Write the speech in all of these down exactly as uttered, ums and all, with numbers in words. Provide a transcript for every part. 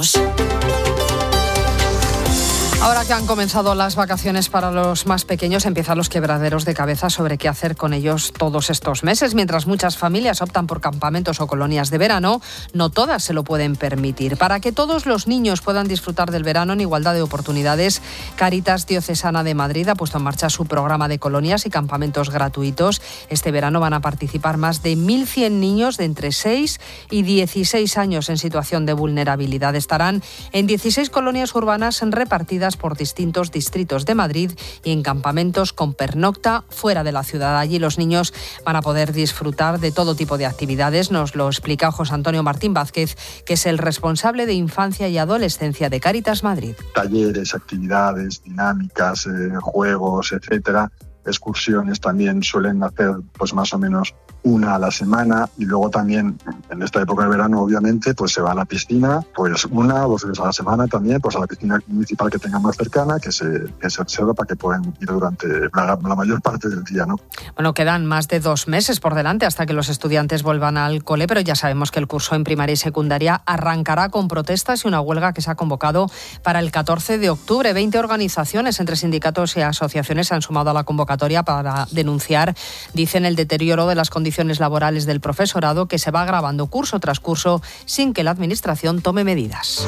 Ahora que han comenzado las vacaciones para los más pequeños, empiezan los quebraderos de cabeza sobre qué hacer con ellos todos estos meses. Mientras muchas familias optan por campamentos o colonias de verano, no todas se lo pueden permitir. Para que todos los niños puedan disfrutar del verano en igualdad de oportunidades, Cáritas Diocesana de Madrid ha puesto en marcha su programa de colonias y campamentos gratuitos. Este verano van a participar más de mil cien niños de entre seis y dieciséis años en situación de vulnerabilidad. Estarán en dieciséis colonias urbanas repartidas por distintos distritos de Madrid y en campamentos con pernocta fuera de la ciudad. Allí los niños van a poder disfrutar de todo tipo de actividades. Nos lo explica José Antonio Martín Vázquez, que es el responsable de Infancia y Adolescencia de Cáritas Madrid. Talleres, actividades, dinámicas, eh, juegos, etcétera. Excursiones también suelen hacer pues más o menos una a la semana, y luego también en esta época de verano obviamente pues se va a la piscina pues una o dos veces a la semana también, pues a la piscina municipal que tengan más cercana, que se, que se observa para que puedan ir durante la, la mayor parte del día, ¿no? Bueno, quedan más de dos meses por delante hasta que los estudiantes vuelvan al cole, pero ya sabemos que el curso en primaria y secundaria arrancará con protestas y una huelga que se ha convocado para el catorce de octubre. veinte organizaciones entre sindicatos y asociaciones se han sumado a la convocatoria para denunciar, dicen, el deterioro de las condiciones laborales del profesorado, que se va agravando curso tras curso sin que la administración tome medidas.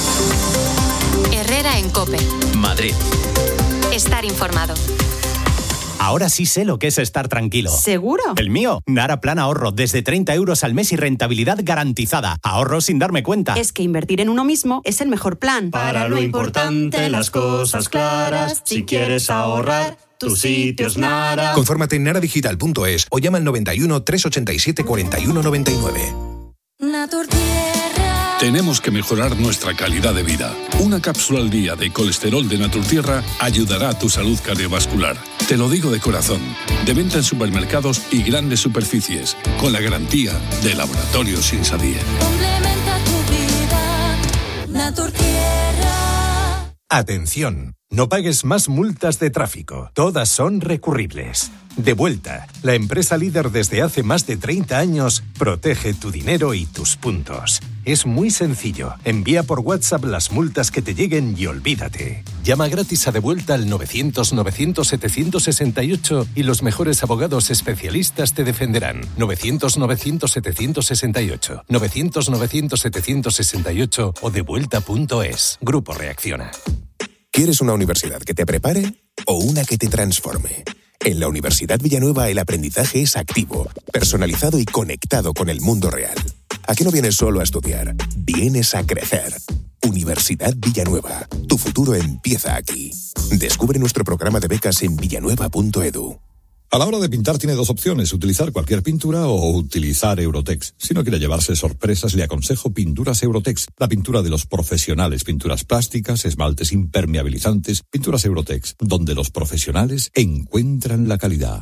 Herrera en COPE. Madrid. Estar informado. Ahora sí sé lo que es estar tranquilo. ¿Seguro? El mío, Nara Plan Ahorro, desde treinta euros al mes y rentabilidad garantizada. Ahorro sin darme cuenta. Es que invertir en uno mismo es el mejor plan. Para lo importante, las cosas claras, si quieres ahorrar, tu sitio es Nara. Confórmate en nara digital punto es o llama al noventa y uno, trescientos ochenta y siete, cuarenta y uno noventa y nueve. Naturtierra. Tenemos que mejorar nuestra calidad de vida. Una cápsula al día de colesterol de Naturtierra ayudará a tu salud cardiovascular. Te lo digo de corazón. De venta en supermercados y grandes superficies, con la garantía de Laboratorios Insadier. Complementa tu vida, Naturtierra. Atención, no pagues más multas de tráfico. Todas son recurribles. Devuelta, la empresa líder desde hace más de treinta años, protege tu dinero y tus puntos. Es muy sencillo. Envía por WhatsApp las multas que te lleguen y olvídate. Llama gratis a Devuelta al novecientos, novecientos, setecientos sesenta y ocho y los mejores abogados especialistas te defenderán. novecientos, novecientos, setecientos sesenta y ocho. novecientos, novecientos, setecientos sesenta y ocho o devuelta punto es. Grupo Reacciona. ¿Quieres una universidad que te prepare o una que te transforme? En la Universidad Villanueva el aprendizaje es activo, personalizado y conectado con el mundo real. Aquí no vienes solo a estudiar, vienes a crecer. Universidad Villanueva, tu futuro empieza aquí. Descubre nuestro programa de becas en villanueva punto edu. A la hora de pintar tiene dos opciones, utilizar cualquier pintura o utilizar Eurotex. Si no quiere llevarse sorpresas, le aconsejo Pinturas Eurotex, la pintura de los profesionales, pinturas plásticas, esmaltes impermeabilizantes, Pinturas Eurotex, donde los profesionales encuentran la calidad.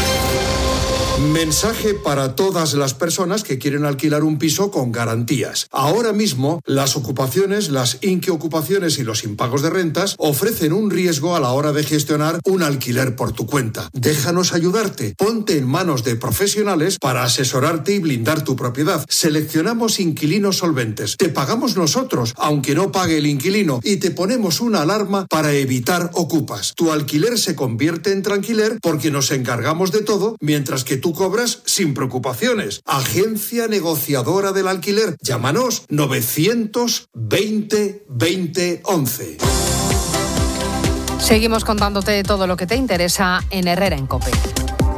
Mensaje para todas las personas que quieren alquilar un piso con garantías. Ahora mismo, las ocupaciones, las inquiocupaciones y los impagos de rentas ofrecen un riesgo a la hora de gestionar un alquiler por tu cuenta. Déjanos ayudarte. Ponte en manos de profesionales para asesorarte y blindar tu propiedad. Seleccionamos inquilinos solventes. Te pagamos nosotros, aunque no pague el inquilino, y te ponemos una alarma para evitar ocupas. Tu alquiler se convierte en tranquiler porque nos encargamos de todo, mientras que tú cobras sin preocupaciones. Agencia negociadora del alquiler. Llámanos novecientos veinte veinte once. Seguimos contándote todo lo que te interesa en Herrera en COPE.